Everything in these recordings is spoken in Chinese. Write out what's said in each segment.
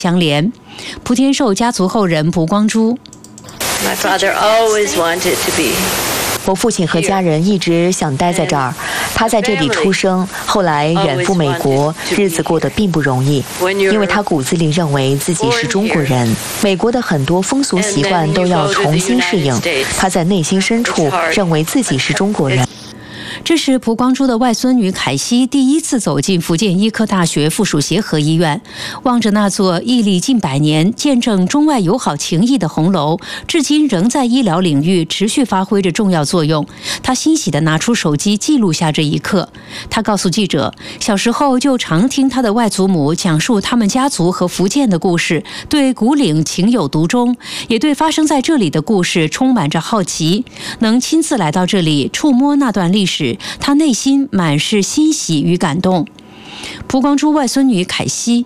相连。莆田寿家族后人蒲光珠。 My father always wanted to be. 我父亲和家人一直想待在这儿，他在这里出生，后来远赴美国，日子过得并不容易，因为他骨子里认为自己是中国人，美国的很多风俗习惯都要重新适应，他在内心深处认为自己是中国人。 这是蒲光珠的外孙女凯西第一次走进福建医科大学附属协和医院，望着那座屹立近100年、见证中外友好情谊的红楼，至今仍在医疗领域持续发挥着重要作用。她欣喜地拿出手机记录下这一刻。她告诉记者，小时候就常听她的外祖母讲述他们家族和福建的故事，对古岭情有独钟，也对发生在这里的故事充满着好奇。能亲自来到这里，触摸那段历史，他内心满是欣喜与感动。蒲光珠外孙女凯西。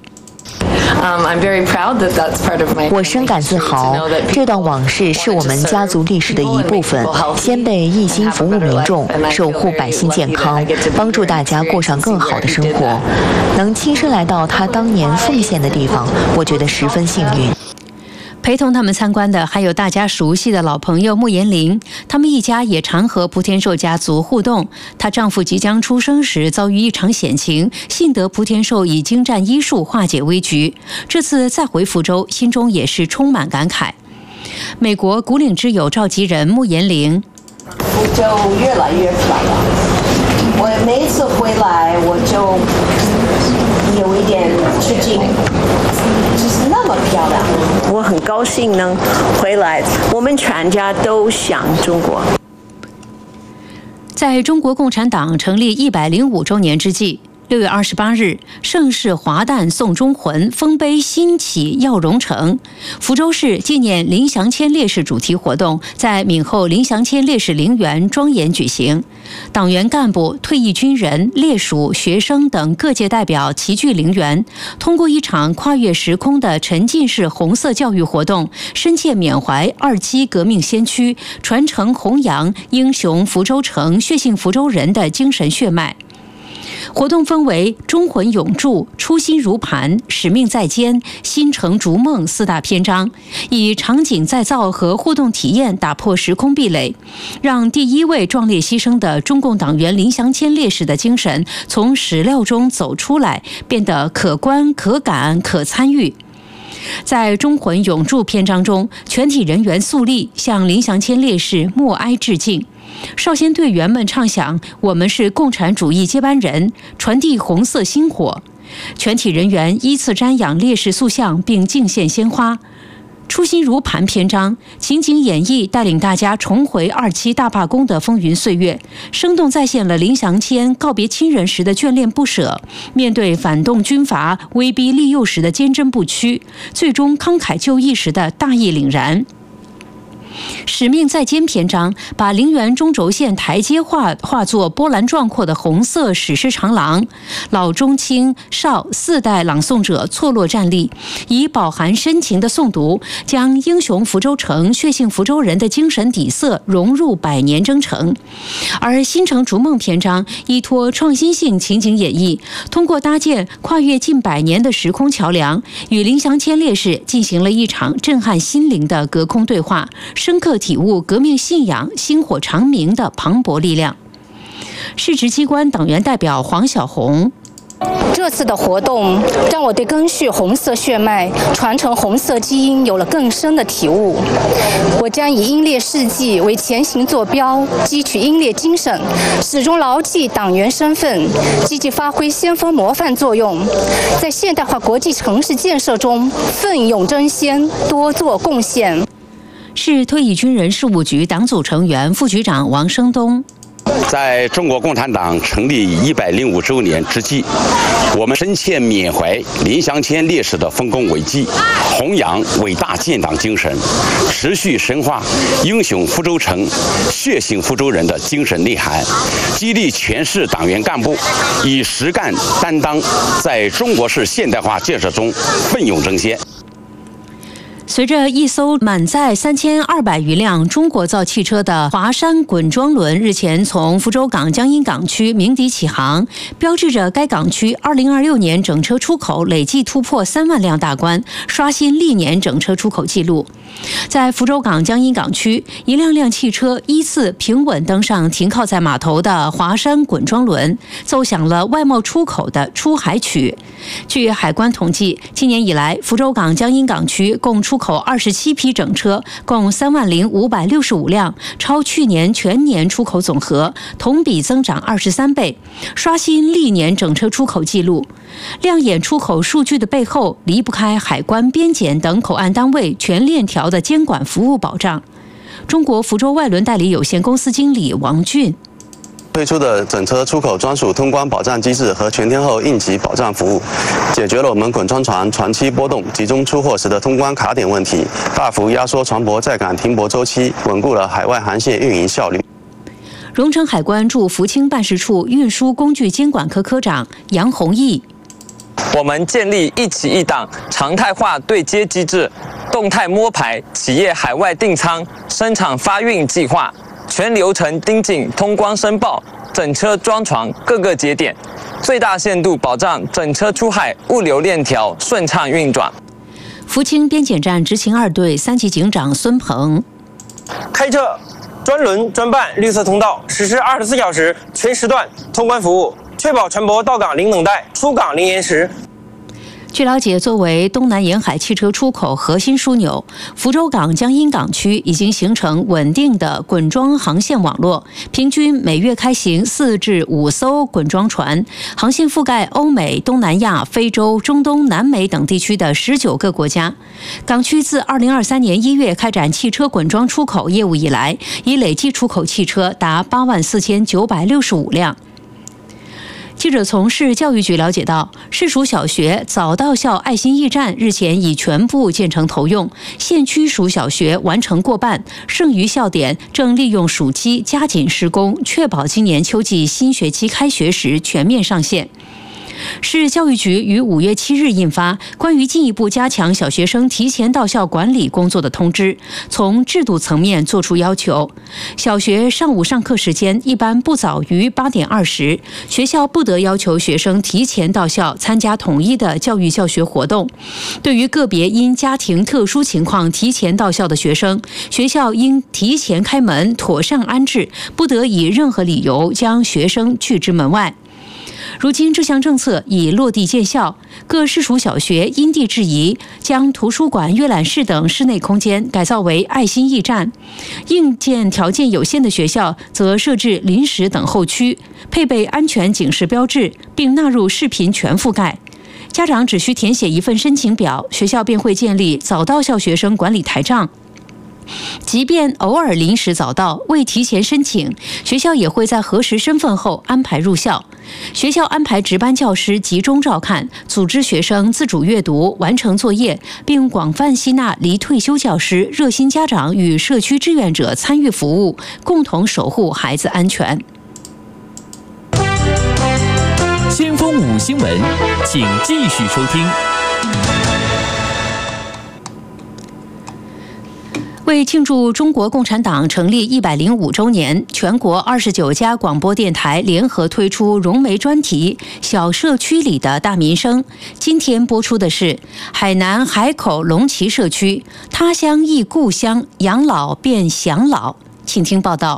我深感自豪，这段往事是我们家族历史的一部分。先辈一心服务民众，守护百姓健康，帮助大家过上更好的生活。能亲身来到他当年奉献的地方，我觉得十分幸运。 陪同他们参观的还有大家熟悉的老朋友穆延龄，他们一家也常和莆田寿家族互动。她丈夫即将出生时遭遇一场险情，幸得莆田寿以精湛医术化解危局。这次再回福州，心中也是充满感慨。美国古岭之友召集人穆延龄， 就越来越漂亮。我每一次回来，我就有一点吃惊，就是那么漂亮。我很高兴能回来，我们全家都想中国。 在中国共产党成立105周年之际，6月28日，盛世华诞送忠魂，丰碑兴起耀荣城。福州市纪念林祥谦烈士主题活动在闽后林祥谦烈士陵园庄严举行，党员干部、退役军人、烈属、学生等各界代表齐聚陵园，通过一场跨越时空的沉浸式红色教育活动，深切缅怀2期革命先驱，传承弘扬英雄福州城、血性福州人的精神血脉。活动分为忠魂永驻、初心如磐、使命在肩、新城逐梦4大篇章，以场景再造和互动体验打破时空壁垒，让第一位壮烈牺牲的中共党员林祥谦烈士的精神从史料中走出来，变得可观、可感、可参与。在忠魂永驻篇章中，全体人员肃立，向林祥谦烈士默哀致敬。少先队员们唱响“我们是共产主义接班人”，传递红色星火。全体人员依次瞻仰烈士塑像并敬献鲜花。初心如磐篇章情景演绎带领大家重回2期大罢工的风云岁月，生动再现了林祥谦告别亲人时的眷恋不舍，面对反动军阀威逼利诱时的坚贞不屈，最终慷慨就义时的大义凛然。使命在肩篇章把陵园中轴线台阶化作波澜壮阔的红色史诗长廊，老中青少4代朗诵者错落站立，以饱含深情的诵读，将英雄福州城、血性福州人的精神底色融入100年征程。而新城逐梦篇章依托创新性情景演绎，通过搭建跨越近100年的时空桥梁，与林祥谦烈士进行了一场震撼心灵的隔空对话，深刻体悟革命信仰薪火长明的磅礴力量。市直机关党员代表黄小红， 这次的活动让我对根续红色血脉、传承红色基因有了更深的体悟。我将以英烈事迹为前行坐标，汲取英烈精神，始终牢记党员身份，积极发挥先锋模范作用，在现代化国际城市建设中奋勇争先，多做贡献。 市退役军人事务局党组成员、副局长王生东。 在中国共产党成立105周年之际，我们深切缅怀林祥谦烈士的丰功伟绩，弘扬伟大建党精神，持续深化英雄福州城、血性福州人的精神内涵，激励全市党员干部以实干担当，在中国式现代化建设中奋勇争先。 随着一艘满载3200余辆中国造汽车的华山滚装轮日前从福州港江阴港区鸣笛起航，标志着该港区2026年整车出口累计突破3万辆大关，刷新历年整车出口纪录。在福州港江阴港区，一辆辆汽车依次平稳登上停靠在码头的华山滚装轮，奏响了外贸出口的出海曲。据海关统计，今年以来，福州港江阴港区共出口27批整车，共30565辆，超去年全年出口总和，同比增长23倍，刷新历年整车出口纪录。亮眼出口数据的背后，离不开海关、边检等口岸单位全链条的监管服务保障。中国福州外轮代理有限公司经理王俊推出的整车出口专属通关保障机制和全天候应急保障服务，解决了我们滚装船船期波动、集中出货时的通关卡点问题，大幅压缩船舶在港停泊周期，稳固了海外航线运营效率。 荣成海关驻福清办事处运输工具监管科科长杨宏毅。 我们建立一起一档常态化对接机制，动态摸排企业海外订仓、生产发运计划，全流程盯紧通关申报、整车装船各个节点，最大限度保障整车出海物流链条顺畅运转。 福清边检站执勤2队3级警长孙鹏， 开设专轮专办绿色通道，实施24小时全时段通关服务，确保船舶到港零等待，出港零延时。 据了解，作为东南沿海汽车出口核心枢纽，福州港江阴港区已经形成稳定的滚装航线网络，平均每月开行4至5艘滚装船，航线覆盖欧美、东南亚、非洲、中东、南美等地区的19个国家。港区自2023年1月开展汽车滚装出口业务以来，已累计出口汽车达84965辆。记者从市教育局了解到，市属小学早到校爱心驿站日前已全部建成投用，县区属小学完成过半，剩余校点正利用暑期加紧施工，确保今年秋季新学期开学时全面上线。市教育局于5月7日印发关于进一步加强小学生提前到校管理工作的通知，从制度层面作出要求。小学上午上课时间一般不早于8点20，学校不得要求学生提前到校参加统一的教育教学活动。对于个别因家庭特殊情况提前到校的学生，学校应提前开门，妥善安置，不得以任何理由将学生拒之门外。如今这项政策已落地见效，各市属小学因地制宜，将图书馆、阅览室等室内空间改造为爱心驿站，硬件条件有限的学校则设置临时等候区，配备安全警示标志，并纳入视频全覆盖。家长只需填写一份申请表，学校便会建立早到校学生管理台账。即便偶尔临时早到未提前申请，学校也会在核实身份后安排入校。学校安排值班教师集中照看，组织学生自主阅读、完成作业，并广泛吸纳离退休教师、热心家长与社区志愿者参与服务，共同守护孩子安全。 先锋5新闻，请继续收听。 为庆祝中国共产党成立105周年，全国29家广播电台联合推出融媒专题《小社区里的大民生》。今天播出的是海南海口龙旗社区，他乡忆故乡，养老变享老。请听报道。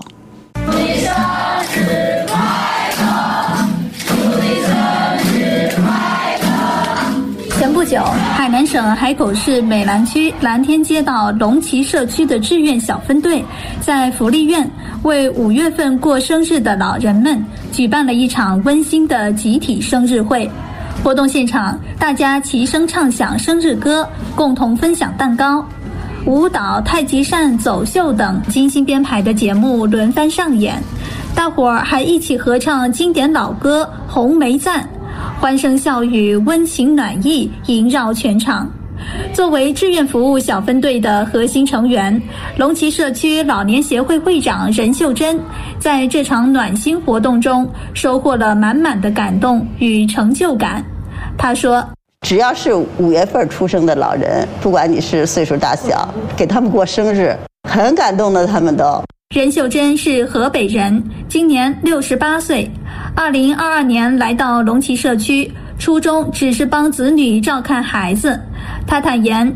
前不久，海南省海口市美兰区蓝天街道龙旗社区的志愿小分队，在福利院为5月份过生日的老人们举办了一场温馨的集体生日会。活动现场，大家齐声唱响生日歌，共同分享蛋糕。舞蹈、太极扇、走秀等精心编排的节目轮番上演，大伙儿还一起合唱经典老歌《红梅赞》，欢声笑语，温情暖意萦绕全场。作为志愿服务小分队的核心成员，龙旗社区老年协会会长任秀珍在这场暖心活动中收获了满满的感动与成就感。他说： 只要是5月份出生的老人，不管你是岁数大小，给他们过生日，很感动的，他们都。 任秀珍是河北人，今年68岁。2022年来到龙崎社区，初衷只是帮子女照看孩子。她坦言，